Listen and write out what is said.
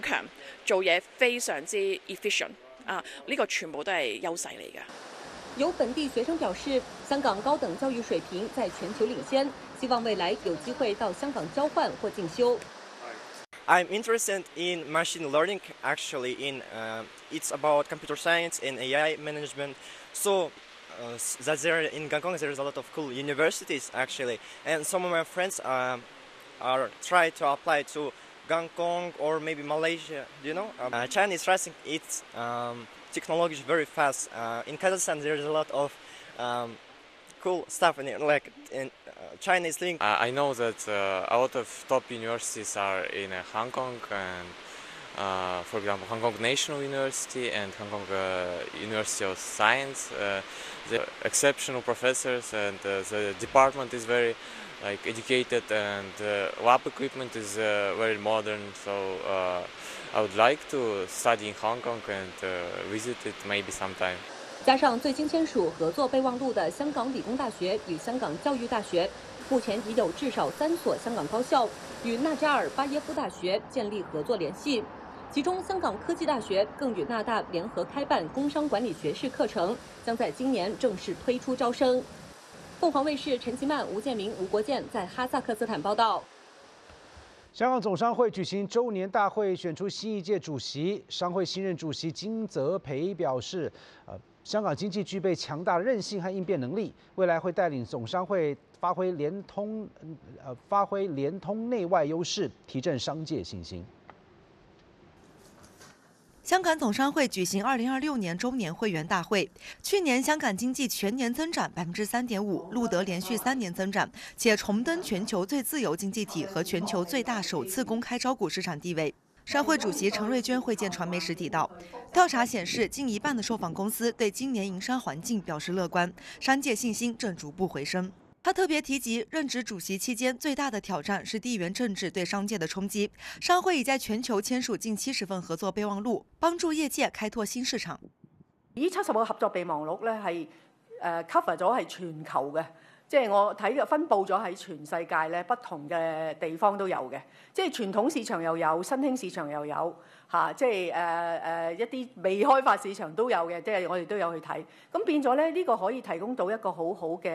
強，做嘢非常之 efficient 啊！呢個全部都係優勢嚟嘅。 有本地學生表示，香港高等教育水平在全球領先，希望未來有機會到香港交換或進修。 I'm interested in machine learning. Actually, it's about computer science and AI management. So that there in Gangkong there's a lot of cool universities actually, and some of my friends are try to apply to Gangkong or maybe Malaysia. You know, China is rising its technology very fast. In Kazakhstan, there's a lot of cool stuff in it, like in China is linked. I know that a lot of top universities are in Hong Kong, and for example, Hong Kong National University and Hong Kong University of Science. The exceptional professors, and the department is very educated, and lab equipment is very modern. So I would like to study in Hong Kong and visit it maybe sometime. 加上最新签署合作备忘录的香港理工大学与香港教育大学，目前已有至少3所香港高校与纳扎尔巴耶夫大学建立合作联系。其中，香港科技大学更与纳大联合开办工商管理学士课程，将在今年正式推出招生。凤凰卫视陈其曼、吴建明、吴国健在哈萨克斯坦报道。 香港总商会举行周年大会，选出新一届主席。商会新任主席金泽培表示，香港经济具备强大的韧性和应变能力，未来会带领总商会发挥联通内外优势，提振商界信心。 香港总商会举行2026年周年会员大会。去年香港经济全年增长3.5%，录得连续3年增长，且重登全球最自由经济体和全球最大首次公开招股市场地位。商会主席陈瑞娟会见传媒时提到，调查显示，近一半的受访公司对今年营商环境表示乐观，商界信心正逐步回升。他特别提及，任职主席期間最大的挑戰是地緣政治對商界的衝擊。商會已在全球簽署近70份合作備忘錄，幫助業界開拓新市場。 呢70個合作備忘錄咧係cover 咗係全球嘅，即係我睇嘅分佈咗喺全世界咧不同嘅地方都有嘅，即係傳統市場又有，新興市場又有嚇，即係一啲未開發市場都有嘅，即係我哋都有去睇，咁變咗咧呢個可以提供到一個好好嘅